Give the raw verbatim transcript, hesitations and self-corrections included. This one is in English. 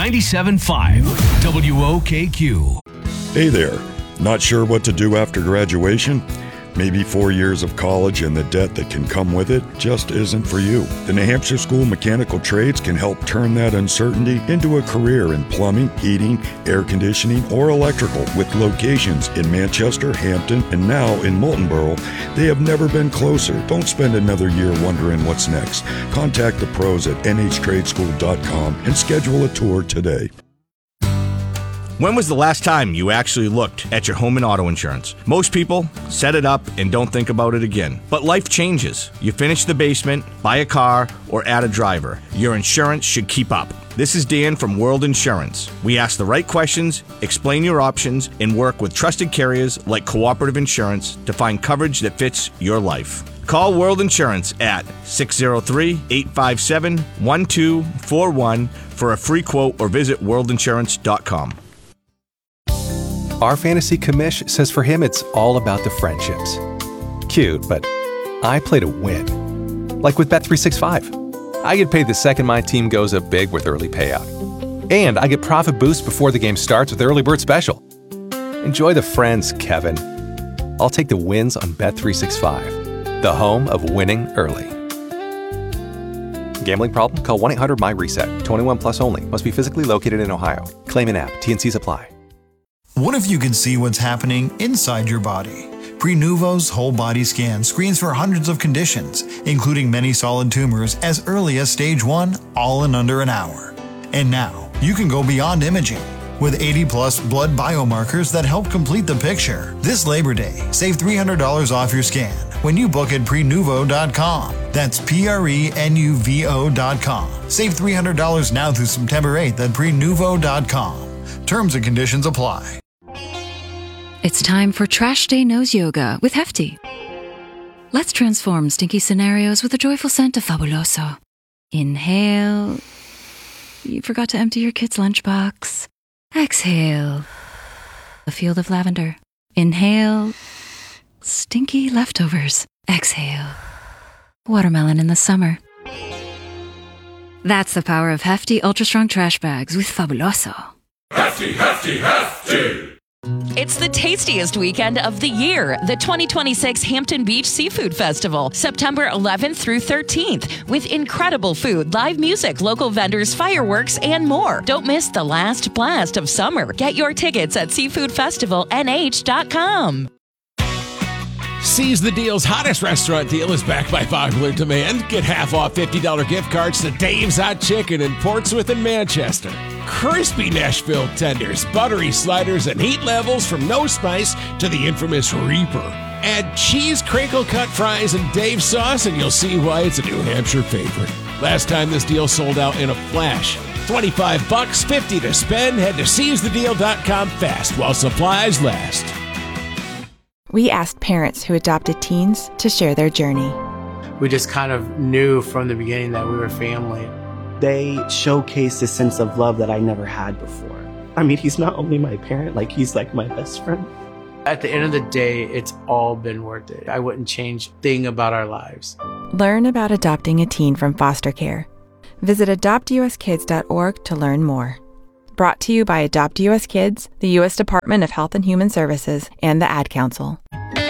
ninety-seven point five W O K Q. Hey there. Not sure what to do after graduation? Maybe four years of college and the debt that can come with it just isn't for you. The New Hampshire School of Mechanical Trades can help turn that uncertainty into a career in plumbing, heating, air conditioning, or electrical with locations in Manchester, Hampton, and now in Moultonborough. They have never been closer. Don't spend another year wondering what's next. Contact the pros at N H trade school dot com and schedule a tour today. When was the last time you actually looked at your home and auto insurance? Most people set it up and don't think about it again. But life changes. You finish the basement, buy a car, or add a driver. Your insurance should keep up. This is Dan from World Insurance. We ask the right questions, explain your options, and work with trusted carriers like Cooperative Insurance to find coverage that fits your life. Call World Insurance at six oh three, eight five seven, one two four one for a free quote or visit world insurance dot com. Our fantasy commish says for him it's all about the friendships. Cute, but I play to win. Like with Bet three sixty-five. I get paid the second my team goes up big with early payout. And I get profit boost before the game starts with Early Bird Special. Enjoy the friends, Kevin. I'll take the wins on Bet three sixty-five, the home of winning early. Gambling problem? Call one eight hundred M Y reset. twenty-one plus only. Must be physically located in Ohio. Claim in app. T N Cs apply. What if you could see what's happening inside your body? Prenuvo's whole body scan screens for hundreds of conditions, including many solid tumors as early as stage one, all in under an hour. And now, you can go beyond imaging. With eighty plus blood biomarkers that help complete the picture. This Labor Day, save three hundred dollars off your scan when you book at prenuvo dot com. That's P R E N U V O dot com. Save three hundred dollars now through September eighth at prenuvo dot com. Terms and conditions apply. It's time for Trash Day Nose Yoga with Hefty. Let's transform stinky scenarios with a joyful scent of Fabuloso. Inhale. You forgot to empty your kid's lunchbox. Exhale. A field of lavender. Inhale. Stinky leftovers. Exhale. Watermelon in the summer. That's the power of Hefty Ultra Strong Trash Bags with Fabuloso. Hefty, hefty, hefty! It's the tastiest weekend of the year, the twenty twenty-six Hampton Beach Seafood Festival, September eleventh through thirteenth, with incredible food, live music, local vendors, fireworks, and more. Don't miss the last blast of summer. Get your tickets at seafood festival n h dot com. Seize the Deal's hottest restaurant deal is backed by popular demand. Get half off fifty dollars gift cards to Dave's Hot Chicken in Portsmouth and Manchester. Crispy Nashville tenders, buttery sliders, and heat levels from no spice to the infamous Reaper. Add cheese crinkle cut fries and Dave's sauce and you'll see why it's a New Hampshire favorite. Last time this deal sold out in a flash. twenty-five bucks, fifty to spend. Head to seize the deal dot com fast while supplies last. We asked parents who adopted teens to share their journey. We just kind of knew from the beginning that we were family. They showcased a sense of love that I never had before. I mean, he's not only my parent, like he's like my best friend. At the end of the day, it's all been worth it. I wouldn't change a thing about our lives. Learn about adopting a teen from foster care. Visit adopt u s kids dot org to learn more. Brought to you by Adopt U S Kids, the U S Department of Health and Human Services, and the Ad Council.